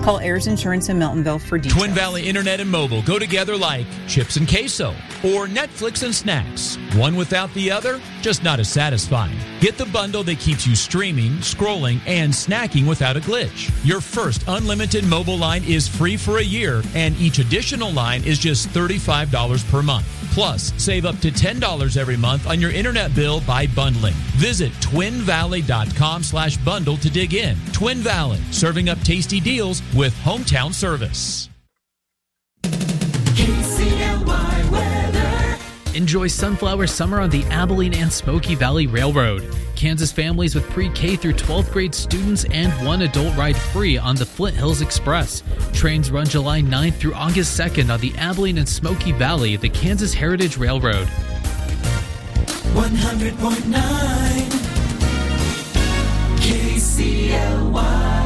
Call Ayers Insurance in Miltonville for details. Twin Valley Internet and Mobile go together like chips and queso or Netflix and snacks. One without the other, just not as satisfying. Get the bundle that keeps you streaming, scrolling, and snacking without a glitch. Your first unlimited mobile line is free for a year, and each additional line is just $35 per month. Plus, save up to $10 every month on your internet bill by bundling. Visit twinvalley.com/bundle to dig in. Twin Valley, serving up tasty deals with hometown service. KCLY weather. Enjoy sunflower summer on the Abilene and Smoky Valley Railroad. Kansas families with pre-K through 12th grade students and one adult ride free on the Flint Hills Express. Trains run July 9th through August 2nd on the Abilene and Smoky Valley, the Kansas Heritage Railroad. 100.9 KCLY.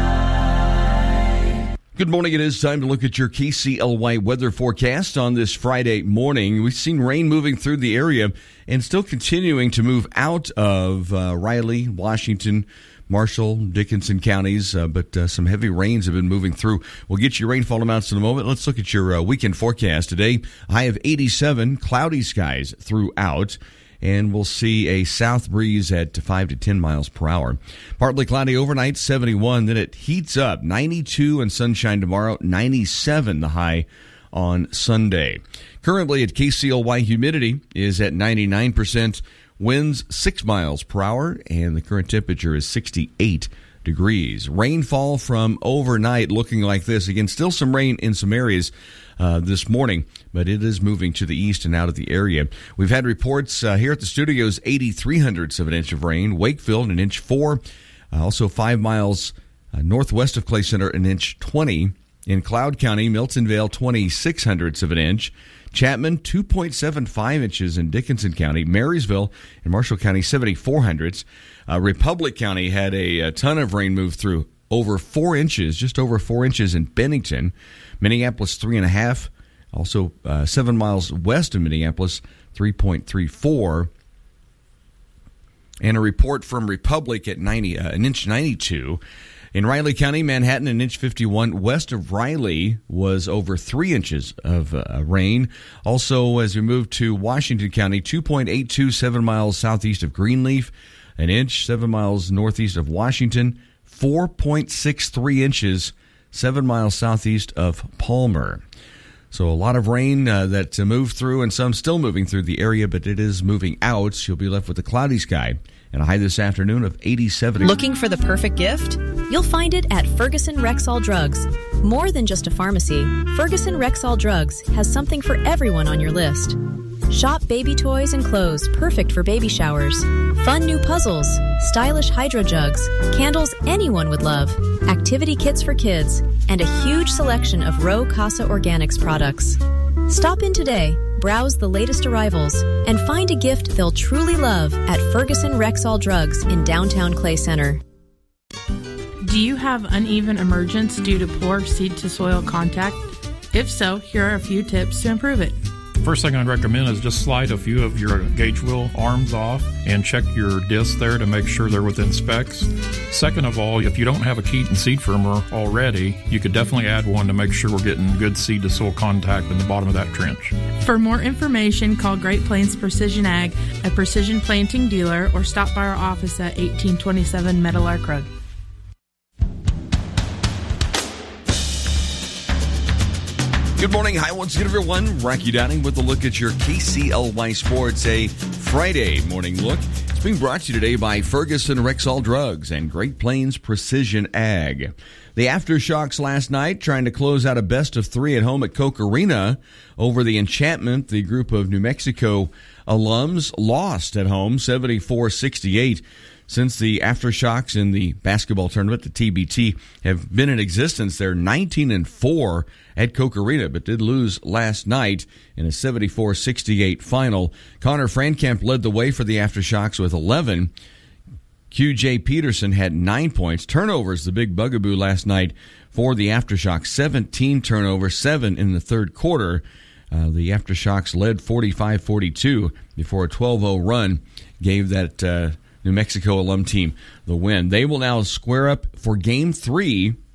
Good morning. It is time to look at your KCLY weather forecast on this Friday morning. We've seen rain moving through the area and still continuing to move out of Riley, Washington, Marshall, Dickinson counties, but some heavy rains have been moving through. We'll get your rainfall amounts in a moment. Let's look at your weekend forecast today. High of 87, cloudy skies throughout. And we'll see a south breeze at 5 to 10 miles per hour. Partly cloudy overnight, 71. Then it heats up, 92 and sunshine tomorrow, 97 the high on Sunday. Currently at KCLY, humidity is at 99%, winds 6 miles per hour, and the current temperature is 68 degrees. Rainfall from overnight looking like this. Again, still some rain in some areas this morning, but it is moving to the east and out of the area. We've had reports here at the studios, 83/100ths of an inch of rain. Wakefield, 1 inch 4. Also 5 miles northwest of Clay Center, 1 inch 20. In Cloud County, Miltonvale, 26/100ths of an inch. Chapman, 2.75 inches in Dickinson County. Marysville and Marshall County, 74/100ths. Republic County had a ton of rain move through, over 4 inches, just over 4 inches in Bennington. Minneapolis, 3.5. Also 7 miles west of Minneapolis, 3.34. And a report from Republic at 1 inch 92. In Riley County, Manhattan, 1 inch 51. West of Riley was over 3 inches of rain. Also, as we move to Washington County, 2.82, 7 miles southeast of Greenleaf. 1 inch, 7 miles northeast of Washington. 4.63 inches, 7 miles southeast of Palmer. So a lot of rain that moved through, and some still moving through the area, but it is moving out. You'll be left with a cloudy sky and a high this afternoon of 87. Looking for the perfect gift? You'll find it at Ferguson Rexall Drugs. More than just a pharmacy, Ferguson Rexall Drugs has something for everyone on your list. Shop baby toys and clothes perfect for baby showers, fun new puzzles, stylish hydro jugs, candles anyone would love, activity kits for kids, and a huge selection of Row Casa Organics products. Stop in today, browse the latest arrivals, and find a gift they'll truly love at Ferguson Rexall Drugs in downtown Clay Center. Do you have uneven emergence due to poor seed-to-soil contact? If so, here are a few tips to improve it. First thing I'd recommend is just slide a few of your gauge wheel arms off and check your discs there to make sure they're within specs. Second of all, if you don't have a Keaton seed firmer already, you could definitely add one to make sure we're getting good seed to soil contact in the bottom of that trench. For more information, call Great Plains Precision Ag, a precision planting dealer, or stop by our office at 1827 Meadowlark Road. Good morning. Hi, once again, everyone. Rocky Downing with a look at your KCLY Sports, a Friday morning look. It's being brought to you today by Ferguson Rexall Drugs and Great Plains Precision Ag. The Aftershocks last night trying to close out a best of 3 at home at Koch Arena over the Enchantment. The group of New Mexico alums lost at home 74-68. Since the Aftershocks in the basketball tournament, the TBT, have been in existence, they're 19-4 at Koch Arena, but did lose last night in a 74-68 final. Connor Frankamp led the way for the Aftershocks with 11. QJ Peterson had 9 points. Turnovers, the big bugaboo last night for the Aftershocks. 17 turnovers, 7 in the third quarter. The Aftershocks led 45-42 before a 12-0 run gave that New Mexico alum team the win. They will now square up for Game 3